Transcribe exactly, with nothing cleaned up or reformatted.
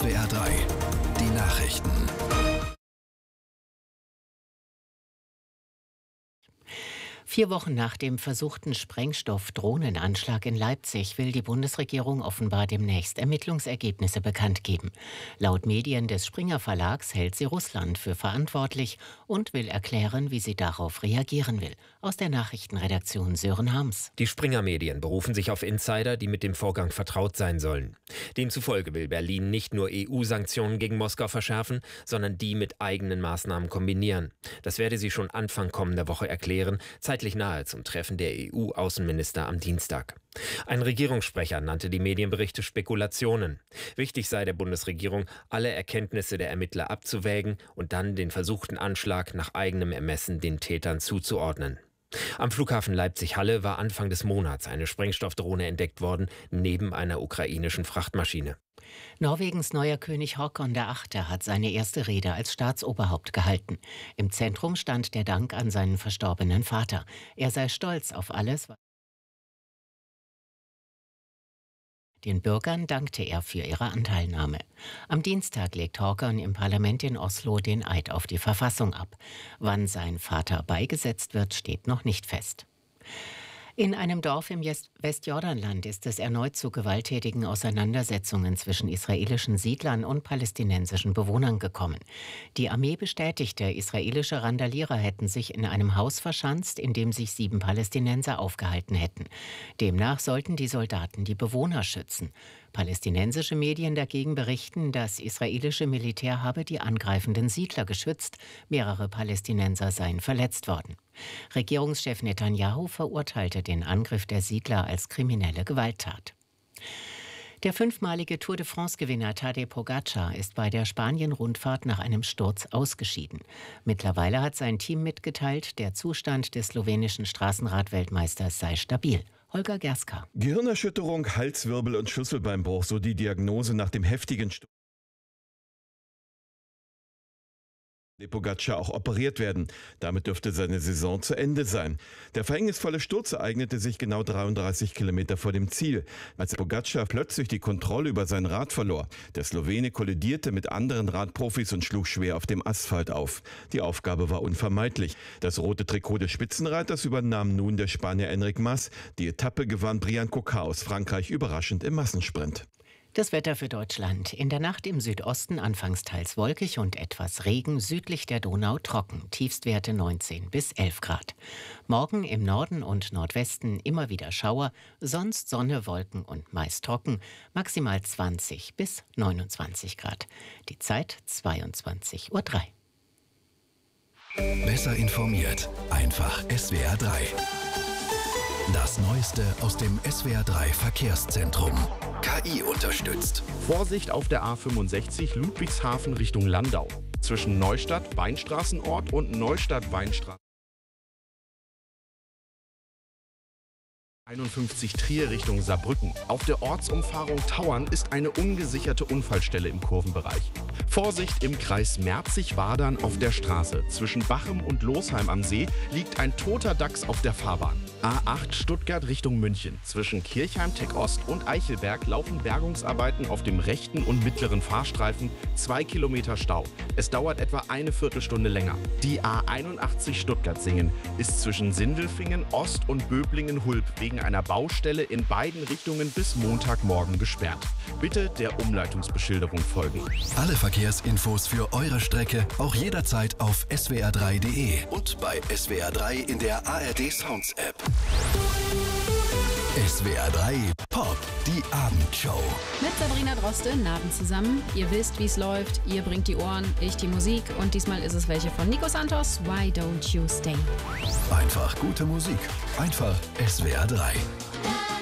S W R drei, die Nachrichten. Vier Wochen nach dem versuchten Sprengstoff-Drohnenanschlag in Leipzig will die Bundesregierung offenbar demnächst Ermittlungsergebnisse bekannt geben. Laut Medien des Springer Verlags hält sie Russland für verantwortlich und will erklären, wie sie darauf reagieren will. Aus der Nachrichtenredaktion Sören Harms. Die Springer-Medien berufen sich auf Insider, die mit dem Vorgang vertraut sein sollen. Demzufolge will Berlin nicht nur E U-Sanktionen gegen Moskau verschärfen, sondern die mit eigenen Maßnahmen kombinieren. Das werde sie schon Anfang kommender Woche erklären, zeitlich nahe zum Treffen der E U-Außenminister am Dienstag. Ein Regierungssprecher nannte die Medienberichte Spekulationen. Wichtig sei der Bundesregierung, alle Erkenntnisse der Ermittler abzuwägen und dann den versuchten Anschlag nach eigenem Ermessen den Tätern zuzuordnen. Am Flughafen Leipzig-Halle war Anfang des Monats eine Sprengstoffdrohne entdeckt worden, neben einer ukrainischen Frachtmaschine. Norwegens neuer König Håkon der Achte hat seine erste Rede als Staatsoberhaupt gehalten. Im Zentrum stand der Dank an seinen verstorbenen Vater. Er sei stolz auf alles, was den Bürgern dankte er für ihre Anteilnahme. Am Dienstag legt Håkon im Parlament in Oslo den Eid auf die Verfassung ab. Wann sein Vater beigesetzt wird, steht noch nicht fest. In einem Dorf im Westjordanland ist es erneut zu gewalttätigen Auseinandersetzungen zwischen israelischen Siedlern und palästinensischen Bewohnern gekommen. Die Armee bestätigte, israelische Randalierer hätten sich in einem Haus verschanzt, in dem sich sieben Palästinenser aufgehalten hätten. Demnach sollten die Soldaten die Bewohner schützen. Palästinensische Medien dagegen berichten, das israelische Militär habe die angreifenden Siedler geschützt. Mehrere Palästinenser seien verletzt worden. Regierungschef Netanyahu verurteilte den Angriff der Siedler als kriminelle Gewalttat. Der fünfmalige Tour de France-Gewinner Tadej Pogačar ist bei der Spanien-Rundfahrt nach einem Sturz ausgeschieden. Mittlerweile hat sein Team mitgeteilt, der Zustand des slowenischen Straßenrad-Weltmeisters sei stabil. Holger Gerska. Gehirnerschütterung, Halswirbel und Schlüsselbeinbruch, so die Diagnose nach dem heftigen Sturz. Pogačar auch operiert werden. Damit dürfte seine Saison zu Ende sein. Der verhängnisvolle Sturz ereignete sich genau dreiunddreißig Kilometer vor dem Ziel, als Pogačar plötzlich die Kontrolle über sein Rad verlor. Der Slowene kollidierte mit anderen Radprofis und schlug schwer auf dem Asphalt auf. Die Aufgabe war unvermeidlich. Das rote Trikot des Spitzenreiters übernahm nun der Spanier Enric Mas. Die Etappe gewann Brian Coquard aus Frankreich überraschend im Massensprint. Das Wetter für Deutschland. In der Nacht im Südosten anfangs teils wolkig und etwas Regen, südlich der Donau trocken. Tiefstwerte neunzehn bis elf Grad. Morgen im Norden und Nordwesten immer wieder Schauer, sonst Sonne, Wolken und meist trocken. Maximal zwanzig bis neunundzwanzig Grad. Die Zeit zweiundzwanzig Uhr drei. Besser informiert, einfach S W R drei. Das Neueste aus dem S W R drei Verkehrszentrum. K I unterstützt. Vorsicht auf der A fünfundsechzig Ludwigshafen Richtung Landau. Zwischen Neustadt-Weinstraßenort und Neustadt-Weinstraße einundfünfzig Trier Richtung Saarbrücken. Auf der Ortsumfahrung Tauern ist eine ungesicherte Unfallstelle im Kurvenbereich. Vorsicht im Kreis Merzig-Wadern auf der Straße. Zwischen Bachem und Losheim am See liegt ein toter Dachs auf der Fahrbahn. A acht Stuttgart Richtung München. Zwischen Kirchheim-Tech Ost und Eichelberg laufen Bergungsarbeiten auf dem rechten und mittleren Fahrstreifen. Zwei Kilometer Stau. Es dauert etwa eine Viertelstunde länger. Die A einundachtzig Stuttgart-Singen ist zwischen Sindelfingen, Ost und Böblingen-Hulb wegen einer Baustelle in beiden Richtungen bis Montagmorgen gesperrt. Bitte der Umleitungsbeschilderung folgen. Alle Verkehrsinfos für eure Strecke auch jederzeit auf S W R drei punkt de und bei S W R drei in der A R D Sounds App. S W R drei Pop, die Abendshow. Mit Sabrina Droste, Naben zusammen. Ihr wisst, wie es läuft. Ihr bringt die Ohren, ich die Musik. Und diesmal ist es welche von Nico Santos. Why don't you stay? Einfach gute Musik. Einfach S W R drei.